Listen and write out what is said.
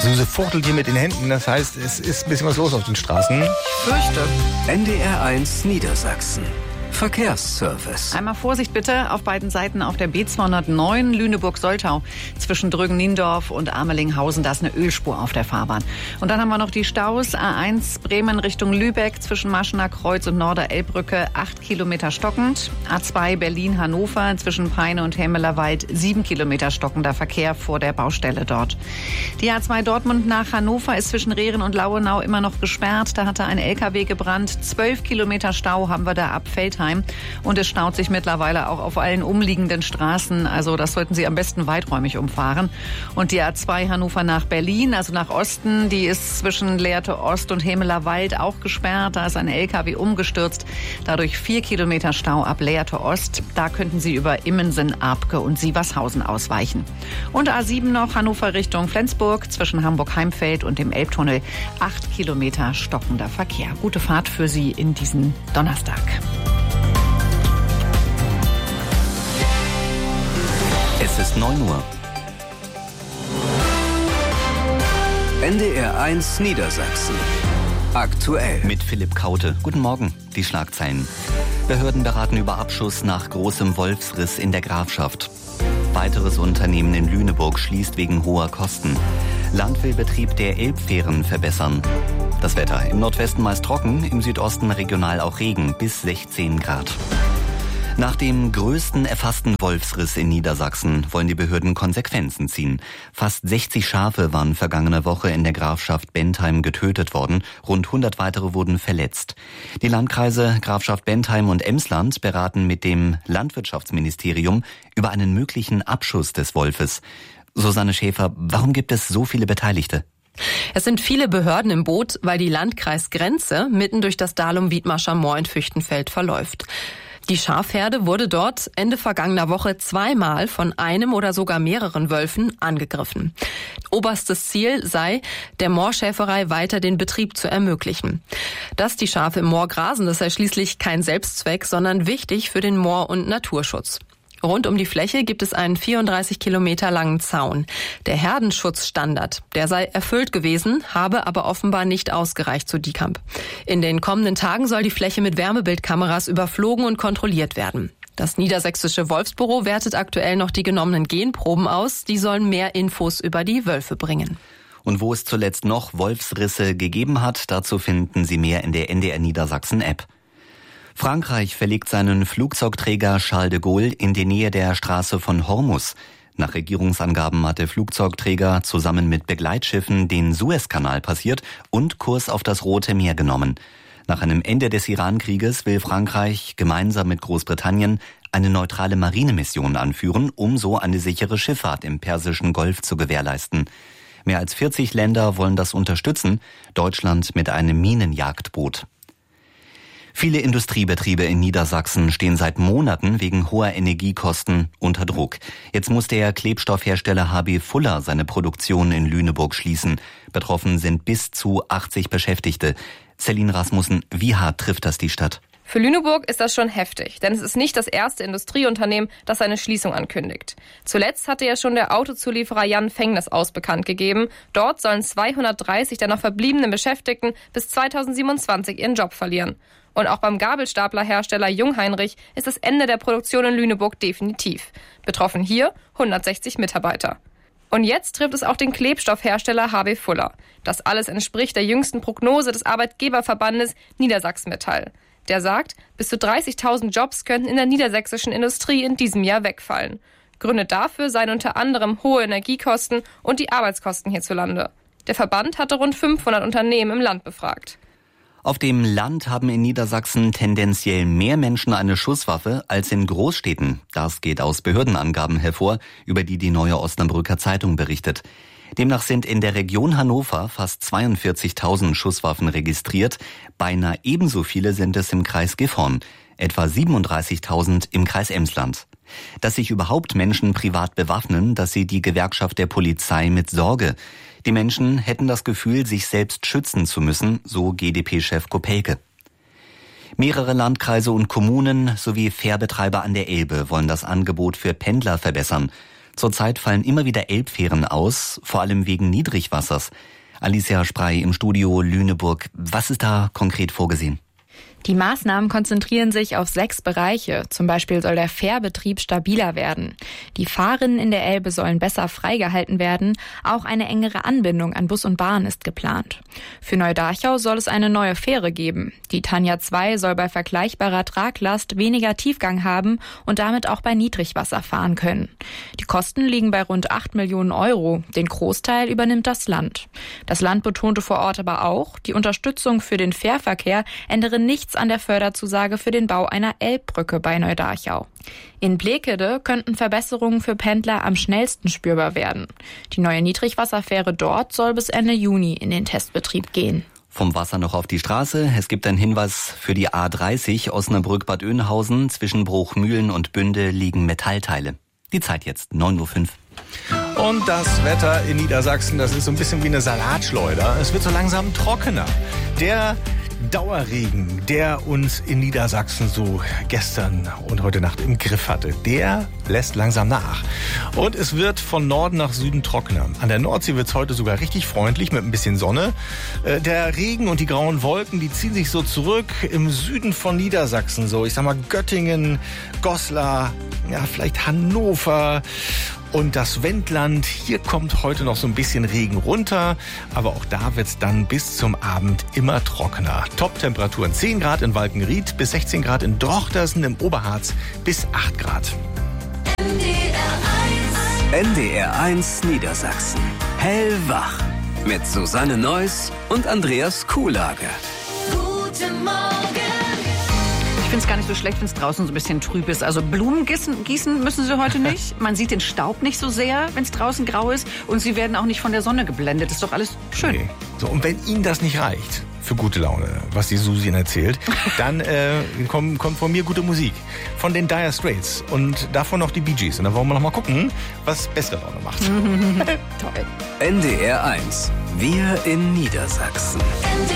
Suse fuchtelt hier mit den Händen. Das heißt, es ist ein bisschen was los auf den Straßen. Ich fürchte. NDR1 Niedersachsen. Verkehrsservice. Einmal Vorsicht bitte auf beiden Seiten auf der B209 Lüneburg-Soltau zwischen Drögen-Niendorf und Amelinghausen. Da ist eine Ölspur auf der Fahrbahn. Und dann haben wir noch die Staus. A1 Bremen Richtung Lübeck zwischen Maschener Kreuz und Norder-Elbbrücke 8 Kilometer stockend. A2 Berlin-Hannover zwischen Peine und Hämelerwald 7 Kilometer stockender Verkehr vor der Baustelle dort. Die A2 Dortmund nach Hannover ist zwischen Rehren und Lauenau immer noch gesperrt. Da hatte ein LKW gebrannt. 12 Kilometer Stau haben wir da ab Feldheim. Und es staut sich mittlerweile auch auf allen umliegenden Straßen. Also das sollten Sie am besten weiträumig umfahren. Und die A2 Hannover nach Berlin, also nach Osten, die ist zwischen Lehrte Ost und Hämelerwald auch gesperrt. Da ist ein LKW umgestürzt. Dadurch 4 Kilometer Stau ab Lehrte Ost. Da könnten Sie über Immensen, Abke und Sievershausen ausweichen. Und A7 noch Hannover Richtung Flensburg zwischen Hamburg-Heimfeld und dem Elbtunnel 8 Kilometer stockender Verkehr. Gute Fahrt für Sie in diesen Donnerstag. Es ist 9 Uhr. NDR1 Niedersachsen. Aktuell. Mit Philipp Kaute. Guten Morgen. Die Schlagzeilen. Behörden beraten über Abschuss nach großem Wolfsriss in der Grafschaft. Weiteres Unternehmen in Lüneburg schließt wegen hoher Kosten. Land will Betrieb der Elbfähren verbessern. Das Wetter. Im Nordwesten meist trocken, im Südosten regional auch Regen bis 16 Grad. Nach dem größten erfassten Wolfsriss in Niedersachsen wollen die Behörden Konsequenzen ziehen. Fast 60 Schafe waren vergangene Woche in der Grafschaft Bentheim getötet worden. Rund 100 weitere wurden verletzt. Die Landkreise Grafschaft Bentheim und Emsland beraten mit dem Landwirtschaftsministerium über einen möglichen Abschuss des Wolfes. Susanne Schäfer, warum gibt es so viele Beteiligte? Es sind viele Behörden im Boot, weil die Landkreisgrenze mitten durch das Dahlum-Wiedmarscher Moor in Füchtenfeld verläuft. Die Schafherde wurde dort Ende vergangener Woche zweimal von einem oder sogar mehreren Wölfen angegriffen. Oberstes Ziel sei, der Moorschäferei weiter den Betrieb zu ermöglichen. Dass die Schafe im Moor grasen, das sei schließlich kein Selbstzweck, sondern wichtig für den Moor- und Naturschutz. Rund um die Fläche gibt es einen 34 Kilometer langen Zaun. Der Herdenschutzstandard, der sei erfüllt gewesen, habe aber offenbar nicht ausgereicht, so Diekamp. In den kommenden Tagen soll die Fläche mit Wärmebildkameras überflogen und kontrolliert werden. Das Niedersächsische Wolfsbüro wertet aktuell noch die genommenen Genproben aus. Die sollen mehr Infos über die Wölfe bringen. Und wo es zuletzt noch Wolfsrisse gegeben hat, dazu finden Sie mehr in der NDR Niedersachsen App. Frankreich verlegt seinen Flugzeugträger Charles de Gaulle in die Nähe der Straße von Hormuz. Nach Regierungsangaben hat der Flugzeugträger zusammen mit Begleitschiffen den Suezkanal passiert und Kurs auf das Rote Meer genommen. Nach einem Ende des Iran-Krieges will Frankreich gemeinsam mit Großbritannien eine neutrale Marinemission anführen, um so eine sichere Schifffahrt im Persischen Golf zu gewährleisten. Mehr als 40 Länder wollen das unterstützen, Deutschland mit einem Minenjagdboot. Viele Industriebetriebe in Niedersachsen stehen seit Monaten wegen hoher Energiekosten unter Druck. Jetzt muss der Klebstoffhersteller HB Fuller seine Produktion in Lüneburg schließen. Betroffen sind bis zu 80 Beschäftigte. Celine Rasmussen, wie hart trifft das die Stadt? Für Lüneburg ist das schon heftig, denn es ist nicht das erste Industrieunternehmen, das seine Schließung ankündigt. Zuletzt hatte ja schon der Autozulieferer Jan Fengnes aus bekannt gegeben. Dort sollen 230 der noch verbliebenen Beschäftigten bis 2027 ihren Job verlieren. Und auch beim Gabelstaplerhersteller Jungheinrich ist das Ende der Produktion in Lüneburg definitiv. Betroffen hier 160 Mitarbeiter. Und jetzt trifft es auch den Klebstoffhersteller HB Fuller. Das alles entspricht der jüngsten Prognose des Arbeitgeberverbandes Niedersachsen Metall. Der sagt, bis zu 30.000 Jobs könnten in der niedersächsischen Industrie in diesem Jahr wegfallen. Gründe dafür seien unter anderem hohe Energiekosten und die Arbeitskosten hierzulande. Der Verband hatte rund 500 Unternehmen im Land befragt. Auf dem Land haben in Niedersachsen tendenziell mehr Menschen eine Schusswaffe als in Großstädten. Das geht aus Behördenangaben hervor, über die die Neue Osnabrücker Zeitung berichtet. Demnach sind in der Region Hannover fast 42.000 Schusswaffen registriert. Beinahe ebenso viele sind es im Kreis Gifhorn, etwa 37.000 im Kreis Emsland. Dass sich überhaupt Menschen privat bewaffnen, das sieht die Gewerkschaft der Polizei mit Sorge. Die Menschen hätten das Gefühl, sich selbst schützen zu müssen, so GdP-Chef Kopelke. Mehrere Landkreise und Kommunen sowie Fährbetreiber an der Elbe wollen das Angebot für Pendler verbessern. Zurzeit fallen immer wieder Elbfähren aus, vor allem wegen Niedrigwassers. Alicia Sprey im Studio Lüneburg. Was ist da konkret vorgesehen? Die Maßnahmen konzentrieren sich auf 6 Bereiche. Zum Beispiel soll der Fährbetrieb stabiler werden. Die Fahrrinnen in der Elbe sollen besser freigehalten werden. Auch eine engere Anbindung an Bus und Bahn ist geplant. Für Neudarchau soll es eine neue Fähre geben. Die Tanja 2 soll bei vergleichbarer Traglast weniger Tiefgang haben und damit auch bei Niedrigwasser fahren können. Die Kosten liegen bei rund 8 Millionen Euro. Den Großteil übernimmt das Land. Das Land betonte vor Ort aber auch, die Unterstützung für den Fährverkehr ändere nichts an der Förderzusage für den Bau einer Elbbrücke bei Neudarchau. In Blekede könnten Verbesserungen für Pendler am schnellsten spürbar werden. Die neue Niedrigwasserfähre dort soll bis Ende Juni in den Testbetrieb gehen. Vom Wasser noch auf die Straße. Es gibt einen Hinweis für die A30 Osnabrück-Bad Oeynhausen. Zwischen Bruchmühlen und Bünde liegen Metallteile. Die Zeit jetzt, 9:05 Uhr. Und das Wetter in Niedersachsen, das ist so ein bisschen wie eine Salatschleuder. Es wird so langsam trockener. Der Dauerregen, der uns in Niedersachsen so gestern und heute Nacht im Griff hatte, der lässt langsam nach. Und es wird von Norden nach Süden trockener. An der Nordsee wird es heute sogar richtig freundlich mit ein bisschen Sonne. Der Regen und die grauen Wolken, die ziehen sich so zurück im Süden von Niedersachsen. So, ich sag mal Göttingen, Goslar, ja vielleicht Hannover. Und das Wendland, hier kommt heute noch so ein bisschen Regen runter, aber auch da wird es dann bis zum Abend immer trockener. Top-Temperaturen 10 Grad in Walkenried bis 16 Grad in Drochtersen, im Oberharz bis 8 Grad. NDR1 Niedersachsen. Hellwach. Mit Susanne Neuss und Andreas Kuhlage. Guten Morgen. Ich finde es gar nicht so schlecht, wenn es draußen so ein bisschen trüb ist. Also Blumen gießen müssen Sie heute nicht. Man sieht den Staub nicht so sehr, wenn es draußen grau ist. Und Sie werden auch nicht von der Sonne geblendet. Ist doch alles schön. Okay. So, und wenn Ihnen das nicht reicht für gute Laune, was die Susi Ihnen erzählt, dann kommt von mir gute Musik. Von den Dire Straits und davon noch die Bee Gees. Und dann wollen wir noch mal gucken, was bessere Laune macht. Toll. NDR1. Wir in Niedersachsen.